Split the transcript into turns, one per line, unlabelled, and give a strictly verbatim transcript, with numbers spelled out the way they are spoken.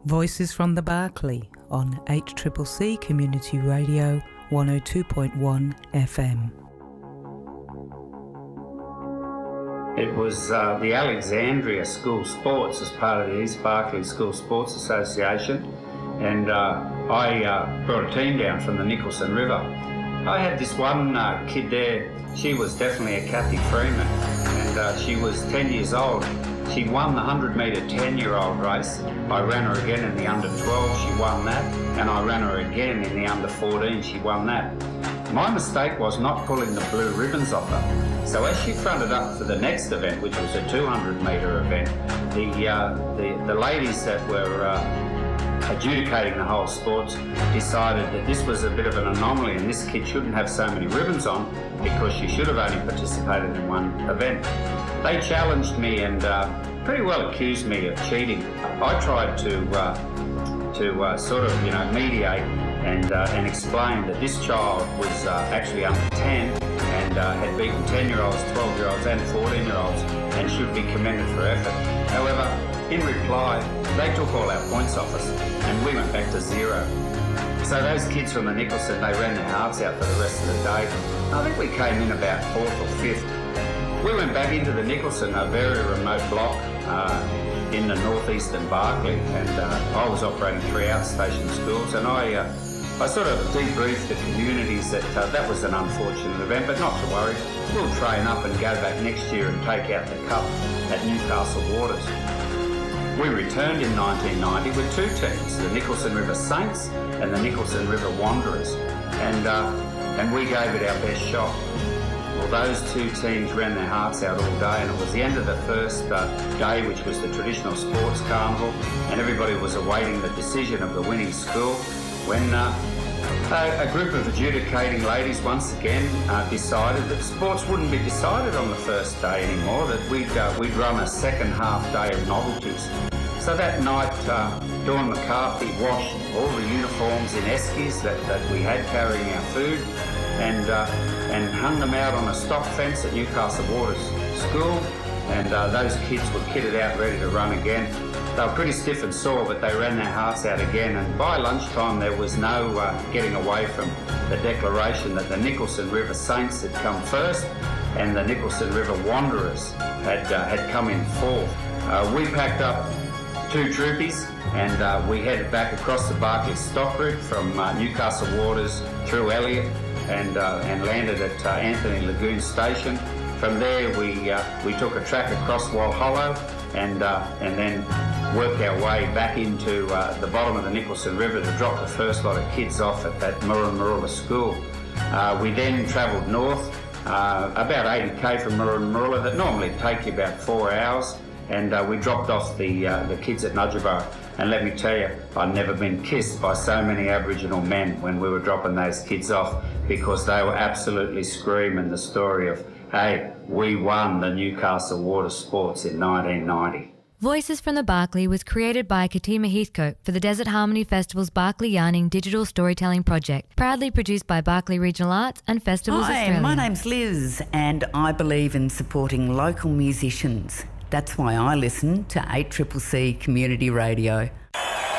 Voices from the Barkly on H C C C Community Radio one oh two point one F M.
It was uh, the Alexandria School Sports as part of the East Barkly School Sports Association, and uh, I uh, brought a team down from the Nicholson River. I had this one uh, kid there. She was definitely a Kathy Freeman, and uh, she was ten years old. She won the one hundred metre ten-year-old race. I ran her again in the under twelve, she won that, and I ran her again in the under fourteen, she won that. My mistake was not pulling the blue ribbons off her. So as she fronted up for the next event, which was a two hundred metre event, the, uh, the, the ladies that were uh, adjudicating the whole sports decided that this was a bit of an anomaly and this kid shouldn't have so many ribbons on because she should have only participated in one event. They challenged me and uh, pretty well accused me of cheating. I tried to uh, to uh, sort of, you know, mediate and uh, and explain that this child was uh, actually under ten and uh, had beaten ten-year-olds, twelve-year-olds and fourteen-year-olds and should be commended for effort. However, in reply, they took all our points off us and we went back to zero. So those kids from the Nicholson, they ran their hearts out for the rest of the day. I think we came in about fourth or fifth. We went back into the Nicholson, a very remote block uh, in the northeastern Barkly, and uh, I was operating three outstation schools, and I uh, I sort of debriefed the communities that uh, that was an unfortunate event, but not to worry. We'll train up and go back next year and take out the cup at Newcastle Waters. We returned in nineteen ninety with two teams, the Nicholson River Saints and the Nicholson River Wanderers, and uh, and we gave it our best shot. Well, those two teams ran their hearts out all day, and it was the end of the first uh, day, which was the traditional sports carnival, and everybody was awaiting the decision of the winning school when uh, a, a group of adjudicating ladies once again uh, decided that sports wouldn't be decided on the first day anymore, that we'd, uh, we'd run a second half day of novelties. So that night, uh, Dawn McCarthy washed all the uniforms in eskies that, that we had carrying our food, and uh, and hung them out on a stock fence at Newcastle Waters School, and uh, those kids were kitted out ready to run again. They were pretty stiff and sore, but they ran their hearts out again, and by lunchtime there was no uh, getting away from the declaration that the Nicholson River Saints had come first and the Nicholson River Wanderers had, uh, had come in fourth. Uh, we packed up two troopies and uh, we headed back across the Barkly stock route from uh, Newcastle Waters through Elliot and uh, and landed at uh, Anthony Lagoon Station. From there we uh, we took a track across Walhollow and uh, and then worked our way back into uh, the bottom of the Nicholson River to drop the first lot of kids off at that Murrumurrulla school. Uh, we then travelled north uh, about eighty k from Murrumurrulla, that normally take you about four hours, and uh, we dropped off the uh, the kids at Nudgera. And let me tell you, I've never been kissed by so many Aboriginal men when we were dropping those kids off, because they were absolutely screaming the story of, hey, we won the Newcastle Water Sports in nineteen ninety.
Voices from the Barkly was created by Katima Heathcote for the Desert Harmony Festival's Barkly Yarning Digital Storytelling Project, proudly produced by Barkly Regional Arts and Festivals
Hi,
Australia.
my name's Liz, and I believe in supporting local musicians. That's why I listen to eight C C C Community Radio.